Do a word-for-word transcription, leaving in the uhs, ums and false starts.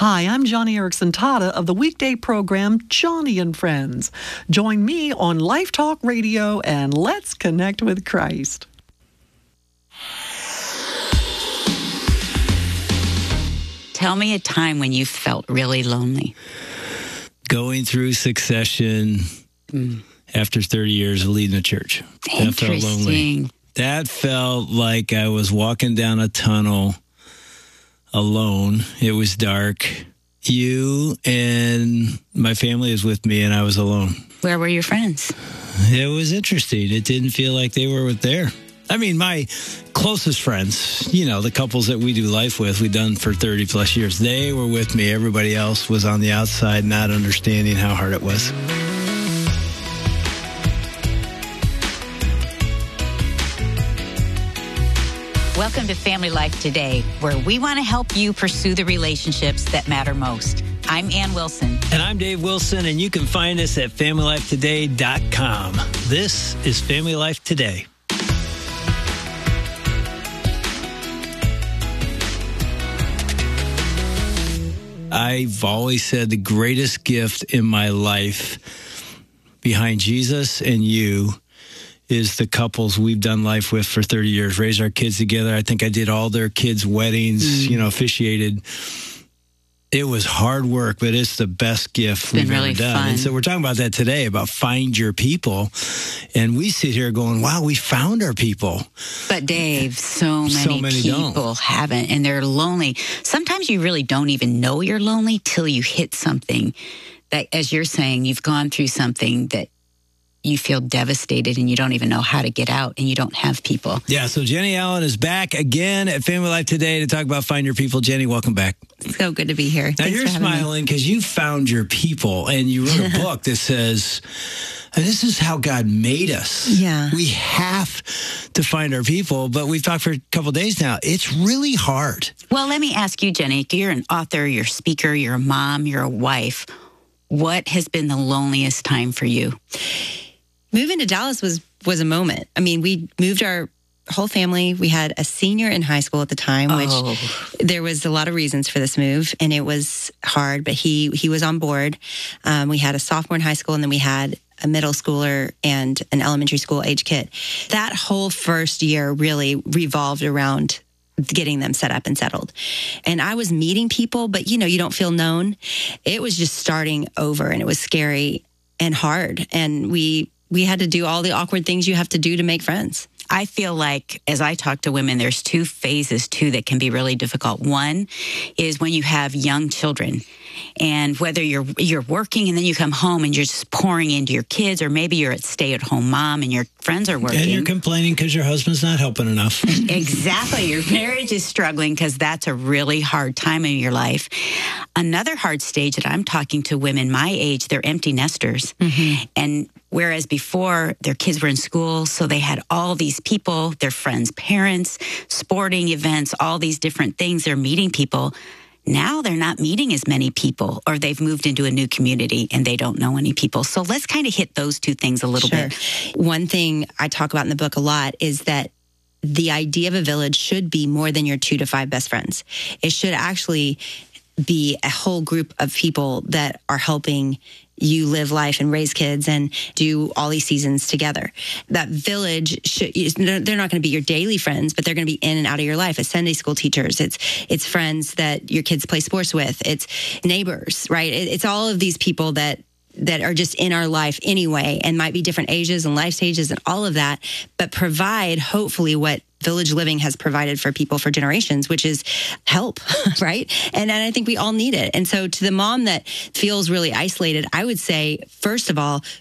Hi, I'm Johnny Erickson Tata of the weekday program Johnny and Friends. Join me on Life Talk Radio and let's connect with Christ. Tell me a time when you felt really lonely. Going through Succession mm. after thirty years of leading a church. That felt lonely. That felt like I was walking down a tunnel alone. It was dark. You and my family was with me, and I was alone. Where were your friends? It was interesting. It didn't feel like they were there. I mean, my closest friends, you know, the couples that we do life with, we've done for thirty plus years, they were with me. Everybody else was on the outside, not understanding how hard it was. Welcome to Family Life Today, where we want to help you pursue the relationships that matter most. I'm Ann Wilson. And I'm Dave Wilson, and you can find us at family life today dot com. This is Family Life Today. I've always said the greatest gift in my life behind Jesus and you is the couples we've done life with for thirty years, raised our kids together. I think I did all their kids' weddings, mm. you know, officiated. It was hard work, but it's the best gift it's we've been really ever done. Fun. And so we're talking about that today, about find your people. And we sit here going, wow, we found our people. But Dave, so many, so many people don't. haven't, and they're lonely. Sometimes you really don't even know you're lonely till you hit something that, as you're saying, you've gone through something that you feel devastated and you don't even know how to get out and you don't have people. Yeah, so Jenny Allen is back again at Family Life Today to talk about Find Your People. Jenny, welcome back. So good to be here. Now, Thanks you're smiling because you found your people and you wrote a book that says, this is how God made us. Yeah. We have to find our people, but we've talked for a couple of days now. It's really hard. Well, let me ask you, Jenny, you're an author, you're a speaker, you're a mom, you're a wife. What has been the loneliest time for you? Moving to Dallas was was a moment. I mean, we moved our whole family. We had a senior in high school at the time, which oh. there was a lot of reasons for this move, and it was hard, but he he was on board. Um, we had a sophomore in high school, and then we had a middle schooler and an elementary school age kid. That whole first year really revolved around getting them set up and settled. And I was meeting people, but, you know, you don't feel known. It was just starting over, and it was scary and hard. And we... We had to do all the awkward things you have to do to make friends. I feel like, as I talk to women, there's two phases, too, that can be really difficult. One is when you have young children, and whether you're you're working and then you come home and you're just pouring into your kids, or maybe you're a stay-at-home mom and your friends are working. And you're complaining because your husband's not helping enough. Exactly. Your marriage is struggling because that's a really hard time in your life. Another hard stage that I'm talking to women my age, they're empty nesters. Mm-hmm. And whereas before, their kids were in school, so they had all these people, their friends' parents, sporting events, all these different things. They're meeting people. Now they're not meeting as many people, or they've moved into a new community and they don't know any people. So let's kind of hit those two things a little sure. bit. One thing I talk about in the book a lot is that the idea of a village should be more than your two to five best friends. It should actually be a whole group of people that are helping you live life and raise kids and do all these seasons together. That village, should, they're not going to be your daily friends, but they're going to be in and out of your life. It's Sunday school teachers. It's it's friends that your kids play sports with. It's neighbors, right? It, it's all of these people that that are just in our life anyway, and might be different ages and life stages and all of that, but provide hopefully what Village Living has provided for people for generations, which is help, right? And, and I think we all need it. And so to the mom that feels really isolated, I would say, first of all,